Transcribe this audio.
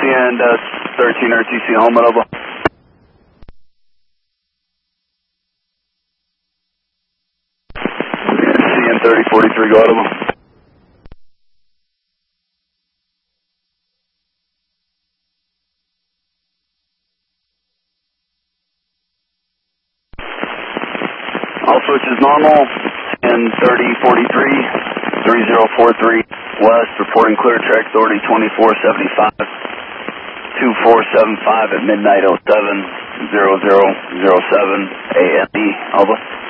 and 13 RTC helmet over. CN 3043, go out over. All switches normal, CN 3043, 3043 west, reporting clear, track authority 2475, 2475 at midnight 07:00:07 AME, over.